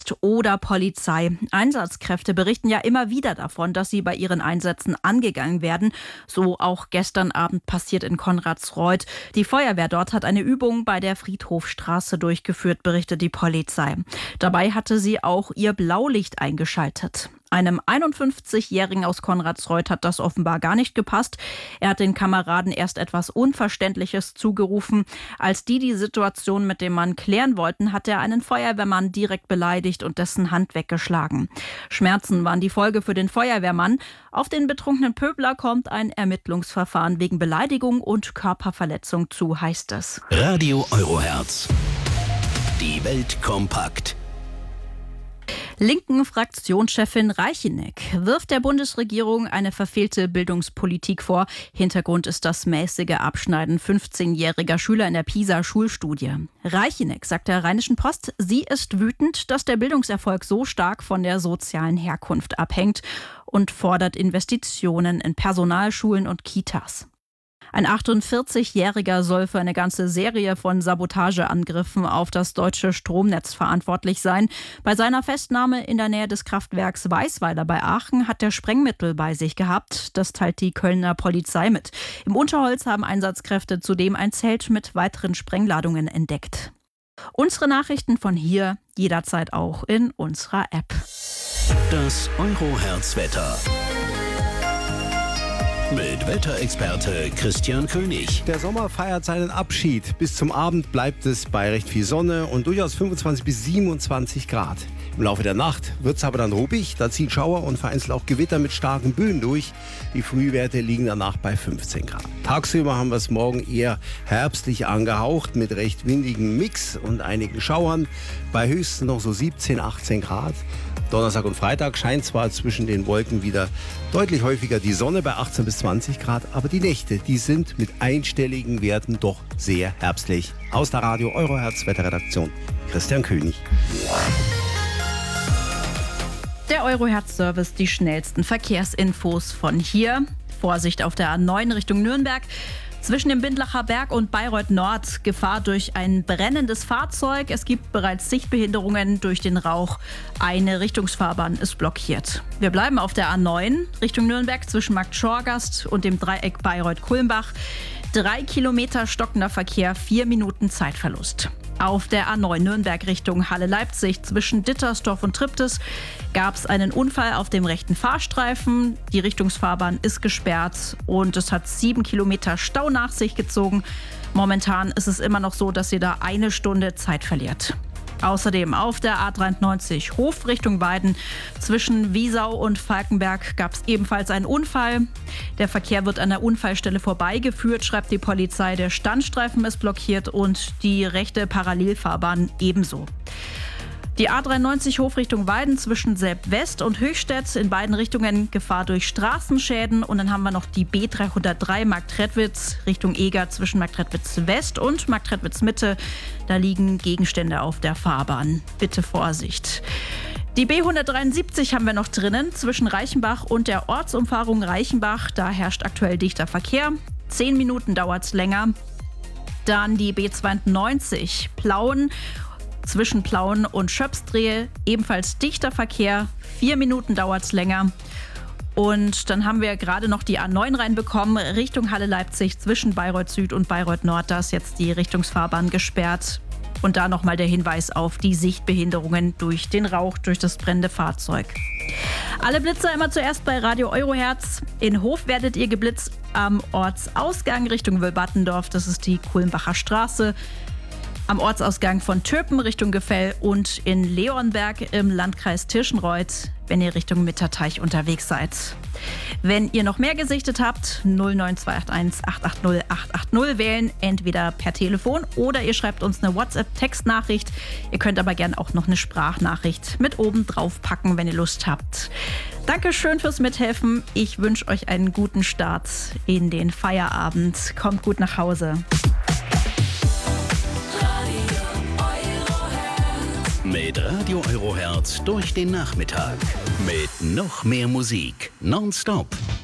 Polizist oder Polizei. Einsatzkräfte berichten ja immer wieder davon, dass sie bei ihren Einsätzen angegangen werden. So auch gestern Abend passiert in Konradsreuth. Die Feuerwehr dort hat eine Übung bei der Friedhofstraße durchgeführt, berichtet die Polizei. Dabei hatte sie auch ihr Blaulicht eingeschaltet. Einem 51-Jährigen aus Konradsreuth hat das offenbar gar nicht gepasst. Er hat den Kameraden erst etwas Unverständliches zugerufen. Als die Situation mit dem Mann klären wollten, hat er einen Feuerwehrmann direkt beleidigt und dessen Hand weggeschlagen. Schmerzen waren die Folge für den Feuerwehrmann. Auf den betrunkenen Pöbler kommt ein Ermittlungsverfahren wegen Beleidigung und Körperverletzung zu, heißt es. Radio Eurohertz. Die Welt kompakt. Linken Fraktionschefin Reicheneck wirft der Bundesregierung eine verfehlte Bildungspolitik vor. Hintergrund ist das mäßige Abschneiden 15-jähriger Schüler in der PISA-Schulstudie. Reicheneck sagt der Rheinischen Post, sie ist wütend, dass der Bildungserfolg so stark von der sozialen Herkunft abhängt und fordert Investitionen in Personalschulen und Kitas. Ein 48-Jähriger soll für eine ganze Serie von Sabotageangriffen auf das deutsche Stromnetz verantwortlich sein. Bei seiner Festnahme in der Nähe des Kraftwerks Weißweiler bei Aachen hat er Sprengmittel bei sich gehabt. Das teilt die Kölner Polizei mit. Im Unterholz haben Einsatzkräfte zudem ein Zelt mit weiteren Sprengladungen entdeckt. Unsere Nachrichten von hier jederzeit auch in unserer App. Das Eurohertz-Wetter. Mit Wetterexperte Christian König. Der Sommer feiert seinen Abschied. Bis zum Abend bleibt es bei recht viel Sonne und durchaus 25 bis 27 Grad. Im Laufe der Nacht wird es aber dann ruppig. Da ziehen Schauer und vereinzelt auch Gewitter mit starken Böen durch. Die Frühwerte liegen danach bei 15 Grad. Tagsüber haben wir es morgen eher herbstlich angehaucht mit recht windigem Mix und einigen Schauern. Bei höchstens noch so 17, 18 Grad. Donnerstag und Freitag scheint zwar zwischen den Wolken wieder deutlich häufiger die Sonne bei 18 bis 20 Grad, aber die Nächte, die sind mit einstelligen Werten doch sehr herbstlich. Aus der Radio Eurohertz Wetterredaktion, Christian König. Der Eurohertz-Service, die schnellsten Verkehrsinfos von hier. Vorsicht auf der A9 Richtung Nürnberg. Zwischen dem Bindlacher Berg und Bayreuth Nord Gefahr durch ein brennendes Fahrzeug. Es gibt bereits Sichtbehinderungen durch den Rauch. Eine Richtungsfahrbahn ist blockiert. Wir bleiben auf der A9 Richtung Nürnberg zwischen Markt Schorgast und dem Dreieck Bayreuth-Kulmbach. 3 Kilometer stockender Verkehr, 4 Minuten Zeitverlust. Auf der A9 Nürnberg Richtung Halle-Leipzig zwischen Dittersdorf und Triptis gab es einen Unfall auf dem rechten Fahrstreifen. Die Richtungsfahrbahn ist gesperrt und es hat 7 Kilometer Stau nach sich gezogen. Momentan ist es immer noch so, dass ihr da 1 Stunde Zeit verliert. Außerdem auf der A93 Hof Richtung Weiden zwischen Wiesau und Falkenberg gab es ebenfalls einen Unfall. Der Verkehr wird an der Unfallstelle vorbeigeführt, schreibt die Polizei. Der Standstreifen ist blockiert und die rechte Parallelfahrbahn ebenso. Die A93 Hof Richtung Weiden zwischen Selb-West und Höchstädt, in beiden Richtungen Gefahr durch Straßenschäden. Und dann haben wir noch die B303 Marktredwitz Richtung Eger zwischen Marktredwitz West und Marktredwitz Mitte. Da liegen Gegenstände auf der Fahrbahn. Bitte Vorsicht. Die B173 haben wir noch drinnen zwischen Reichenbach und der Ortsumfahrung Reichenbach. Da herrscht aktuell dichter Verkehr. 10 Minuten dauert es länger. Dann die B92 Plauen. Zwischen Plauen und Schöpsdrehe ebenfalls dichter Verkehr. 4 Minuten dauert es länger. Und dann haben wir gerade noch die A9 reinbekommen, Richtung Halle-Leipzig zwischen Bayreuth Süd und Bayreuth Nord. Da ist jetzt die Richtungsfahrbahn gesperrt. Und da nochmal der Hinweis auf die Sichtbehinderungen durch den Rauch, durch das brennende Fahrzeug. Alle Blitzer immer zuerst bei Radio Eurohertz. In Hof werdet ihr geblitzt am Ortsausgang Richtung Wölbattendorf. Das ist die Kulmbacher Straße. Am Ortsausgang von Töpen Richtung Gefell und in Leonberg im Landkreis Tirschenreuth, wenn ihr Richtung Mitterteich unterwegs seid. Wenn ihr noch mehr gesichtet habt, 09281 880 880 wählen, entweder per Telefon oder ihr schreibt uns eine WhatsApp-Textnachricht. Ihr könnt aber gerne auch noch eine Sprachnachricht mit oben drauf packen, wenn ihr Lust habt. Dankeschön fürs Mithelfen. Ich wünsche euch einen guten Start in den Feierabend. Kommt gut nach Hause. Mit Radio Eurohertz durch den Nachmittag. Mit noch mehr Musik. Nonstop.